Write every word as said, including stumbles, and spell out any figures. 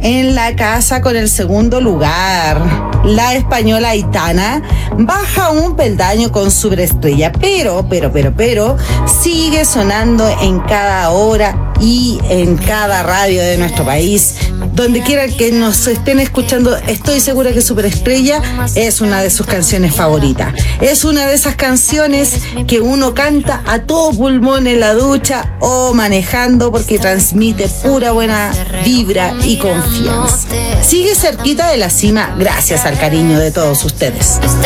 en la casa con el segundo lugar. La española Aitana baja un peldaño con Superestrella, pero, pero, pero, pero, sigue sonando en cada hora y en cada radio de nuestro país. Donde quiera que nos estén escuchando, estoy segura que Superestrella es una de sus canciones favoritas. Es una de esas canciones que uno canta a todo pulmón en la ducha o manejando, porque transmite pura buena vibra y confianza. Sigue cerquita de la cima gracias al cariño de todos ustedes.